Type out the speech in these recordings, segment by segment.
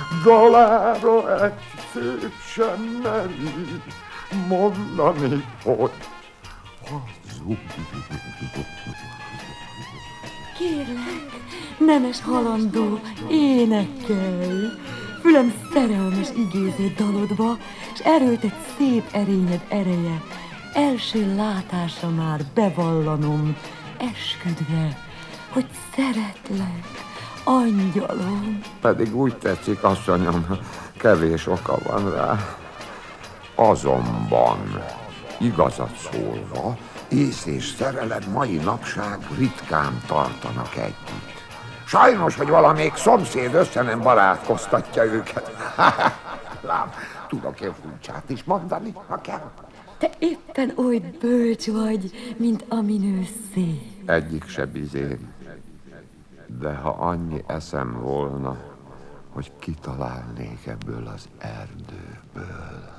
dalára egy szép sem meri mondani, hogy hazug. Kérlek, nemes halandó, énekelj! Fülem szerelmes igéző dalodba, s erőlt egy szép erényed ereje. Első látásra már bevallanom, esküdve, hogy szeretlek, angyalom. Pedig úgy tetszik, asszonyom, kevés oka van rá. Azonban, igazat szólva, ész és szerelem mai napság ritkán tartanak együtt. Sajnos, hogy valamelyik szomszéd össze nem barátkoztatja őket. Lám, tudok én furcsát is mondani, ha kell. Te éppen oly bölcs vagy, mint a minő szép. Egyik se bizén. De ha annyi eszem volna, hogy kitalálnék ebből az erdőből,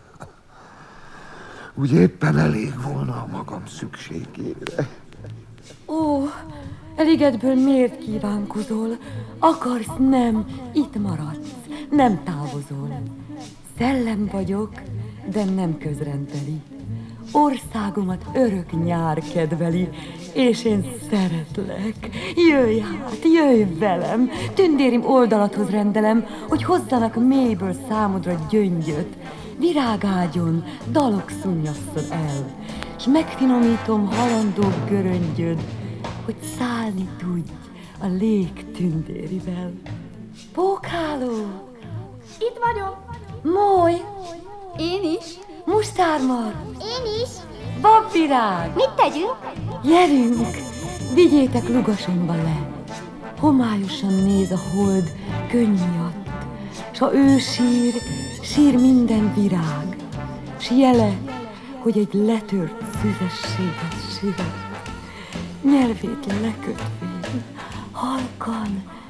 úgy éppen elég volna a magam szükségére. Ó, elégedből miért kívánkozol? Akarsz, nem, itt maradsz, nem távozol. Szellem vagyok, de nem közrendbeli. Országomat örök nyár kedveli, és én szeretlek. Jöjj hát, jöjj velem, tündérim oldalathoz rendelem, hogy hozzanak mélyből számodra gyöngyöt. Virágágyon dalok szunyasszon el, s megfinomítom halandó göröngyöd, hogy szállni tudj a lég tündérivel. Pókháló! Itt vagyok. Moly! Én is. Mustármar! Én is. Babvirág! Mit tegyünk? Gyerünk! Vigyétek Lugasonba le! Homályosan néz a hold könny miatt, s ha ő sír, sír minden virág, s jele, hogy egy letört szüzességet sivet, nyelvét lekötvén, halkan